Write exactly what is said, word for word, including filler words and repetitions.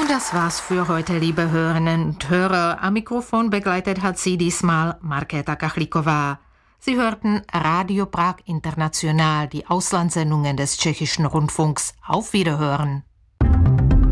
Und das war's für heute, liebe Hörerinnen und Hörer. Am Mikrofon begleitet hat sie diesmal Markéta Kachlíková. Sie hörten Radio Prag International, die Auslandssendungen des tschechischen Rundfunks. Auf Wiederhören.